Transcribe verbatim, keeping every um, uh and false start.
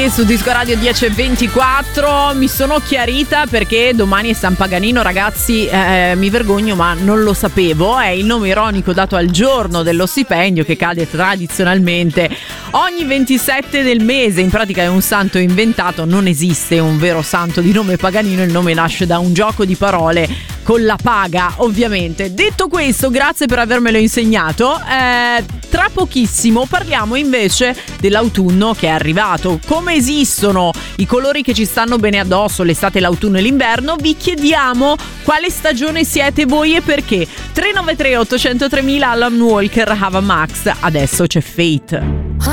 Fate su Disco Radio dieci e ventiquattro. Mi sono chiarita perché domani è San Paganino, ragazzi, eh, mi vergogno ma non lo sapevo. È il nome ironico dato al giorno dello stipendio che cade tradizionalmente ogni ventisette del mese. In pratica è un santo inventato, non esiste un vero santo di nome Paganino, il nome nasce da un gioco di parole con la paga, ovviamente. Detto questo, grazie per avermelo insegnato. Eh, tra pochissimo parliamo invece dell'autunno che è arrivato. Come esistono i colori che ci stanno bene addosso, l'estate, l'autunno e l'inverno, vi chiediamo quale stagione siete voi e perché. tre nove tre otto zero tre mille Alan Walker, Hava Max, adesso c'è Fate.